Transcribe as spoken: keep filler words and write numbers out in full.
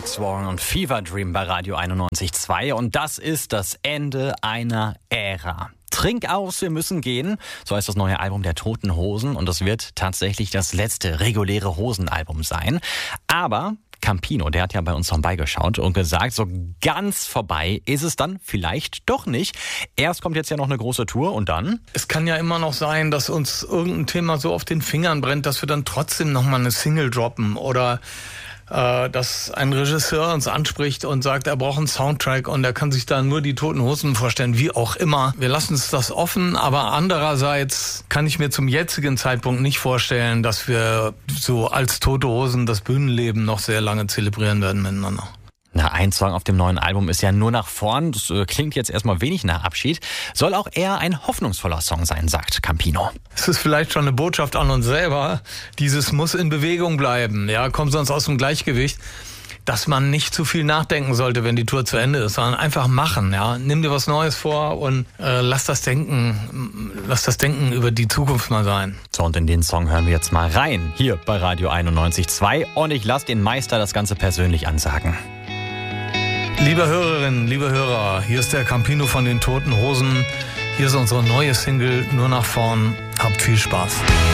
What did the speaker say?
Alex Warren und Fever Dream bei Radio einundneunzig Komma zwei. Und das ist das Ende einer Ära. Trink aus, wir müssen gehen. So heißt das neue Album der Toten Hosen. Und das wird tatsächlich das letzte reguläre Hosenalbum sein. Aber Campino, der hat ja bei uns vorbeigeschaut und gesagt, so ganz vorbei ist es dann vielleicht doch nicht. Erst kommt jetzt ja noch eine große Tour und dann? Es kann ja immer noch sein, dass uns irgendein Thema so auf den Fingern brennt, dass wir dann trotzdem nochmal eine Single droppen oder äh, dass ein Regisseur uns anspricht und sagt, er braucht einen Soundtrack und er kann sich da nur die Toten Hosen vorstellen, wie auch immer. Wir lassen uns das offen, aber andererseits kann ich mir zum jetzigen Zeitpunkt nicht vorstellen, dass wir so als Tote Hosen das Bühnenleben noch sehr lange zelebrieren werden miteinander. Na, ein Song auf dem neuen Album ist ja nur nach vorn. Das äh, klingt jetzt erstmal wenig nach Abschied. Soll auch eher ein hoffnungsvoller Song sein, sagt Campino. Es ist vielleicht schon eine Botschaft an uns selber. Dieses muss in Bewegung bleiben. Ja, kommt sonst aus dem Gleichgewicht. Dass man nicht zu viel nachdenken sollte, wenn die Tour zu Ende ist, sondern einfach machen. Ja, nimm dir was Neues vor und äh, lass das Denken, lass das Denken über die Zukunft mal sein. So, und in den Song hören wir jetzt mal rein. Hier bei Radio einundneunzig Komma zwei. Und ich lasse den Meister das Ganze persönlich ansagen. Liebe Hörerinnen, liebe Hörer, hier ist der Campino von den Toten Hosen. Hier ist unsere neue Single Nur nach vorn. Habt viel Spaß.